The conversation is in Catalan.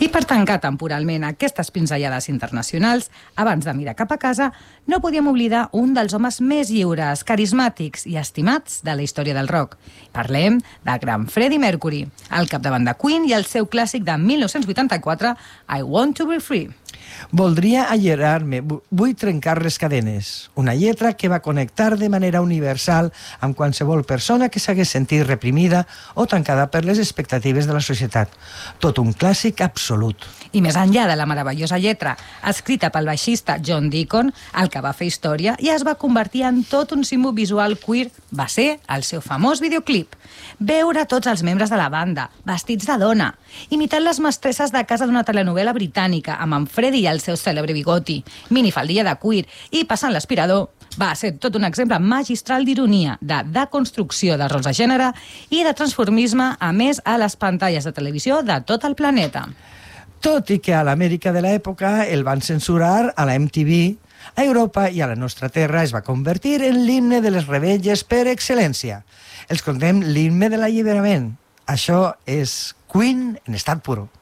per tancar temporalment aquestes pinzellades internacionals, abans de mirar cap a casa, no podíem oblidar un dels homes més lliures, carismàtics i estimats de la història del rock. Parlem del gran Freddie Mercury, al capdavant de Queen i el seu clàssic de 1984, I Want to Be Free. Voldria alliberar-me, vull trencar les cadenes. Una lletra que va connectar de manera universal amb qualsevol persona que s'hagués sentit reprimida o tancada per les expectatives de la societat. Tot un clàssic absolut. I més enllà de la meravellosa lletra, escrita pel baixista John Deacon, el que va fer història i es va convertir en tot un símbol visual queer, va ser el seu famós videoclip. Veure tots els membres de la banda, vestits de dona, imitant les mestresses de casa d'una telenovela britànica, amb en Freddie i el seu cèlebre bigoti, minifaldilla de cuir i passant l'aspirador, va ser tot un exemple magistral d'ironia, de deconstrucció dels rols de gènere i de transformisme, a més a les pantalles de televisió de tot el planeta. Tot i que a l'Amèrica de l'època el van censurar a la MTV, a Europa i a la nostra terra es va convertir en l'himne de les rebelles per excel·lència. Els contem l'himne de l'alliberament. Això és Queen en estat puro.